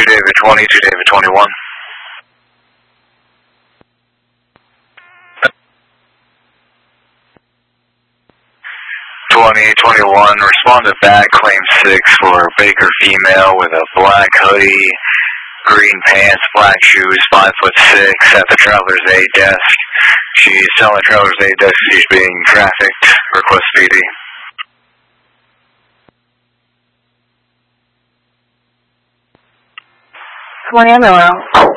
David 20 to David 21. 2021, responded back, claim 6 for Baker female with a black hoodie, green pants, black shoes, 5'6", at the Traveler's Aid desk. She's telling the Traveler's Aid desk she's being trafficked. Request PD. 20 Miller.